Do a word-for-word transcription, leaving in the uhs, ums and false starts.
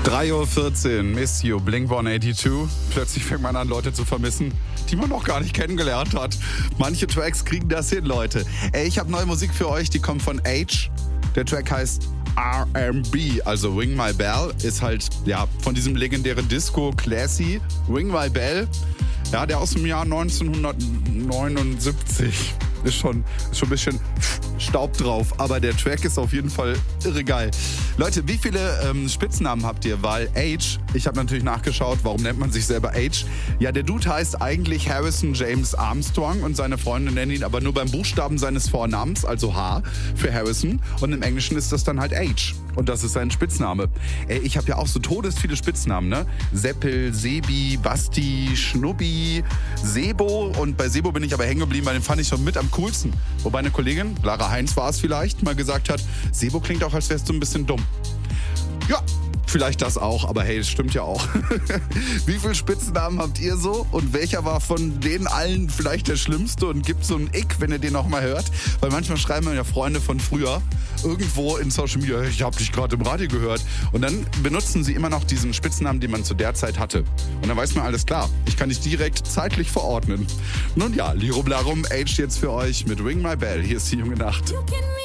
drei Uhr vierzehn, Miss You, Blink hundertzweiundachtzig. Plötzlich fängt man an, Leute zu vermissen, die man noch gar nicht kennengelernt hat. Manche Tracks kriegen das hin, Leute. Ey, ich habe neue Musik für euch, die kommt von Age. Der Track heißt R and B, also Ring My Bell, ist halt, ja, von diesem legendären Disco Classy, Ring My Bell. Ja, der aus dem Jahr neunzehnhundertneunundsiebzig. Ist schon, ist schon ein bisschen Staub drauf, aber der Track ist auf jeden Fall irre geil. Leute, wie viele ähm, Spitznamen habt ihr? Weil Age, ich habe natürlich nachgeschaut, warum nennt man sich selber Age? Ja, der Dude heißt eigentlich Harrison James Armstrong und seine Freunde nennen ihn aber nur beim Buchstaben seines Vornamens, also H für Harrison. Und im Englischen ist das dann halt Age. Und das ist sein Spitzname. Ey, ich habe ja auch so todesviele Spitznamen, ne? Seppel, Sebi, Basti, Schnubbi, Sebo. Und bei Sebo bin ich aber hängen geblieben, weil den fand ich schon mit am coolsten. Wobei eine Kollegin, Lara Heinz war es vielleicht, mal gesagt hat, Sebo klingt auch, als wärst du ein bisschen dumm. Ja, vielleicht das auch, aber hey, das stimmt ja auch. Wie viele Spitznamen habt ihr so? Und welcher war von denen allen vielleicht der schlimmste? Und gibt so einen Ick, wenn ihr den noch mal hört? Weil manchmal schreiben mir ja Freunde von früher irgendwo in Social Media, ich habe dich gerade im Radio gehört. Und dann benutzen sie immer noch diesen Spitznamen, den man zu der Zeit hatte. Und dann weiß man, alles klar, ich kann dich direkt zeitlich verordnen. Nun ja, Lirum Larum, Age jetzt für euch mit Ring My Bell. Hier ist die junge Nacht.